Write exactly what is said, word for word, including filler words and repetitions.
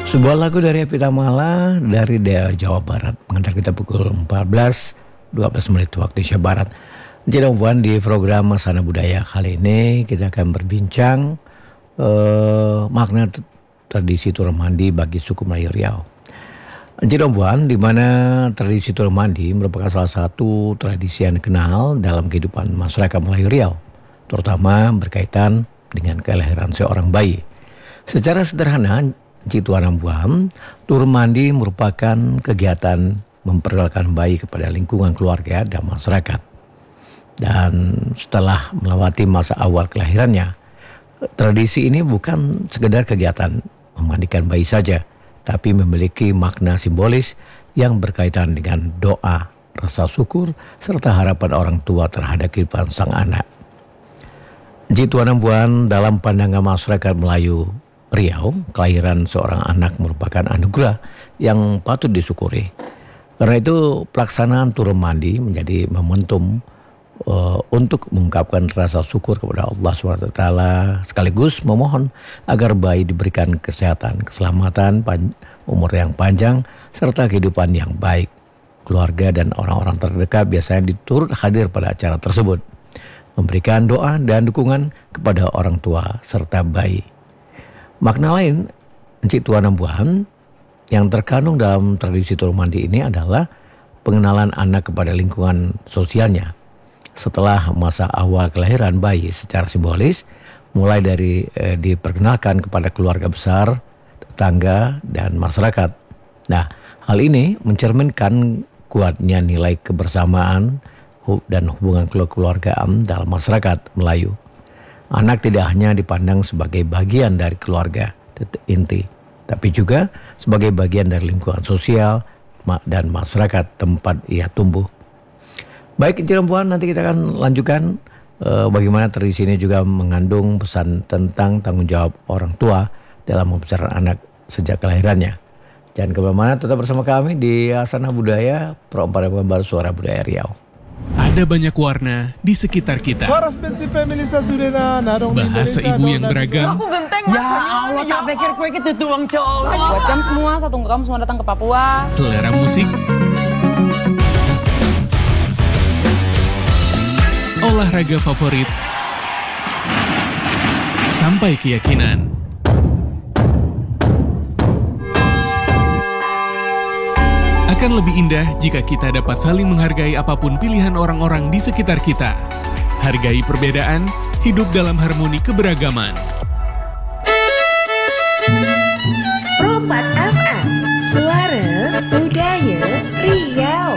Sebuah lagu dari Epita Mala dari daerah Jawa Barat mengantar kita pukul empat belas dua belas menit waktu Indonesia Barat. Jadi Puan, di program Sana Budaya kali ini kita akan berbincang eh, makna t- tradisi turun mandi bagi suku Melayu Riau. Jadi Puan, di mana tradisi turun mandi merupakan salah satu tradisi yang dikenal dalam kehidupan masyarakat Melayu Riau, terutama berkaitan dengan kelahiran seorang bayi. Secara sederhana, Cituan Ambuam, turun mandi merupakan kegiatan memperkenalkan bayi kepada lingkungan keluarga dan masyarakat. Dan setelah melewati masa awal kelahirannya, tradisi ini bukan sekedar kegiatan memandikan bayi saja, tapi memiliki makna simbolis yang berkaitan dengan doa, rasa syukur, serta harapan orang tua terhadap kehidupan sang anak. Cituan Ambuam dalam pandangan masyarakat Melayu Riau, kelahiran seorang anak merupakan anugerah yang patut disyukuri. Karena itu pelaksanaan turun mandi menjadi momentum uh, untuk mengungkapkan rasa syukur kepada Allah subhanahu wa taala, sekaligus memohon agar bayi diberikan kesehatan, keselamatan, pan- umur yang panjang, serta kehidupan yang baik. Keluarga dan orang-orang terdekat biasanya diturut hadir pada acara tersebut, memberikan doa dan dukungan kepada orang tua serta bayi. Makna lain Cituan Ambuam yang terkandung dalam tradisi turun mandi ini adalah pengenalan anak kepada lingkungan sosialnya setelah masa awal kelahiran bayi secara simbolis, mulai dari eh, diperkenalkan kepada keluarga besar, tetangga, dan masyarakat. Nah, hal ini mencerminkan kuatnya nilai kebersamaan dan hubungan kekeluargaan dalam masyarakat Melayu. Anak tidak hanya dipandang sebagai bagian dari keluarga inti, tapi juga sebagai bagian dari lingkungan sosial dan masyarakat tempat ia tumbuh. Baik, Inci Puan, nanti kita akan lanjutkan uh, bagaimana tradisi ini juga mengandung pesan tentang tanggung jawab orang tua dalam membesarkan anak sejak kelahirannya. Jangan kemana-mana, tetap bersama kami di Sana Budaya, Pro empat Baru Suara Budaya Riau. Ada banyak warna di sekitar kita. Bahasa ibu yang beragam. Aku genteng mas. Ya Allah, tak pikir kue itu tuang cowok. Buat kamu semua, saya tunggu kamu semua datang ke Papua. Selera musik. Olahraga favorit. Sampai keyakinan. Akan lebih indah jika kita dapat saling menghargai apapun pilihan orang-orang di sekitar kita. Hargai perbedaan, hidup dalam harmoni keberagaman. Pro empat F M, Suara Budaya Riau.